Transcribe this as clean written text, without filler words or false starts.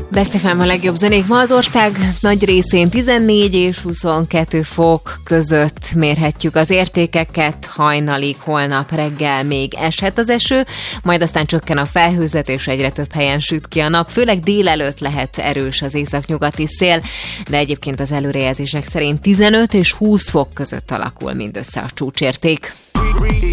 Best FM a legjobb zenék. Ma az ország nagy részén 14 és 22 fok között mérhetjük az értékeket. Hajnalig, holnap reggel még eshet az eső, majd aztán csökken a felhőzet, és egyre több helyen süt ki a nap. Főleg délelőtt lehet erős az északnyugati szél, de egyébként az előrejelzések szerint 15 és 20 fok között alakul mindössze a csúcsérték.